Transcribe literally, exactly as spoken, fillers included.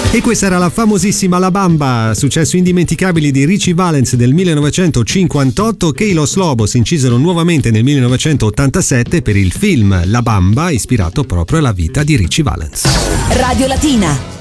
E questa era la famosissima La Bamba, successo indimenticabile di Richie Valens del millenovecentocinquantotto, che i Los Lobos incisero nuovamente nel millenovecentottantasette per il film La Bamba, ispirato proprio alla vita di Richie Valens. Radio Latina.